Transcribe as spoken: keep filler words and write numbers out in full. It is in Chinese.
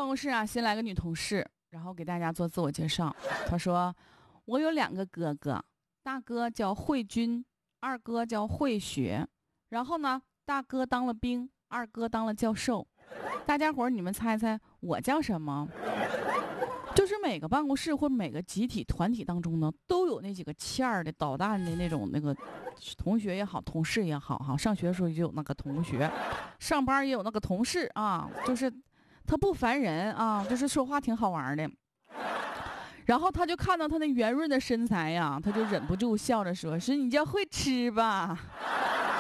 公室啊，新来个女同事，然后给大家做自我介绍。她说：“我有两个哥哥，大哥叫慧君，二哥叫慧学。然后呢，大哥当了兵，二哥当了教授。大家伙儿，你们猜猜我叫什么？”就是每个办公室或每个集体团体当中呢，都有那几个欠儿的捣蛋的那种那个同学也好，同事也好哈。上学的时候就有那个同学，上班也有那个同事啊，就是他不烦人啊，就是说话挺好玩的。然后他就看到他那圆润的身材呀，他就忍不住笑着说：“是你叫会吃吧？”